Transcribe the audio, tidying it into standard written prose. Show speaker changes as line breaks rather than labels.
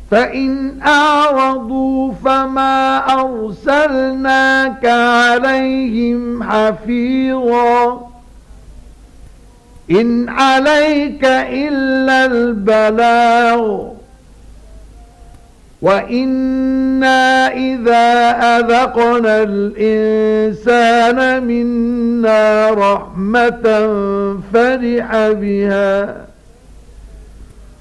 فإن أعرضوا فما أرسلناك عليهم حفيظا إن عليك إلا البلاغ وإنا إذا أذقنا الإنسان منا رحمة فرح بها